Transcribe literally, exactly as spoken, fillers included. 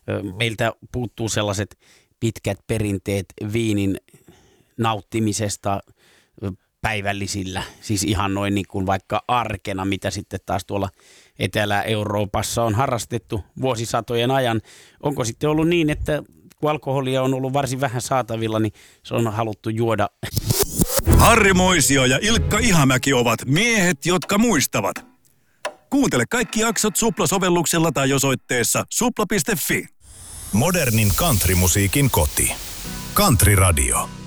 Meiltä puuttuu sellaiset pitkät perinteet viinin nauttimisesta päivällisillä, siis ihan noin niin kuin vaikka arkena, mitä sitten taas tuolla Etelä-Euroopassa on harrastettu vuosisatojen ajan. Onko sitten ollut niin, että kun alkoholia on ollut varsin vähän saatavilla, niin se on haluttu juoda? Harri Moisio ja Ilkka Ihamäki ovat miehet, jotka muistavat. Kuuntele kaikki jaksot Supla-sovelluksella tai osoitteessa supla piste fi. Modernin countrymusiikin koti. Country Radio.